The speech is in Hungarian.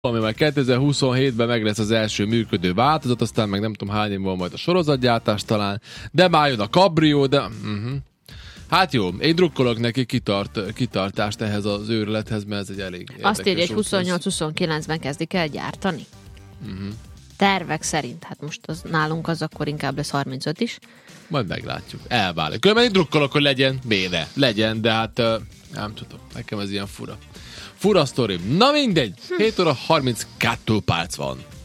ami már 2027-ben meg lesz az első működő változat, aztán meg nem tudom hány év van majd a sorozatgyártás talán, de már jön a Cabrio, de... Hát jó, én drukkolok neki kitartást ehhez az őrülethez, mert ez egy elég érdekes. Azt írja, hogy 28-29-ben kezdik el gyártani. Tervek szerint, hát most az nálunk az akkor inkább lesz 35 is. Majd meglátjuk, elválik. Különben én drukkolok, hogy legyen, de hát nem tudom, nekem ez ilyen fura. Fura sztori. Na mindegy, 7 óra 32 perc van.